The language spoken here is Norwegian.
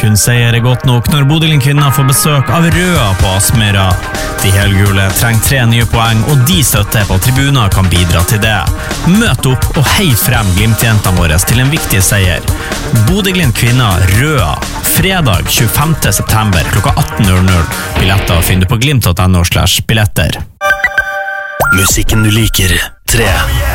kun seier godt nok når Bodø/Glimt-kvinner får besøk av Røa på Aspmyra. De helgule trenger 3 nye poeng, og de støtter på tribuner kan bidra til det. Møt opp og hei frem Glimt-jentene våre til en viktig seier. Bodø/Glimt-kvinner Røa, fredag 25. september klokka 18:00. Billetter finner du på glimt.no/billetter. Musikken du liker. 3.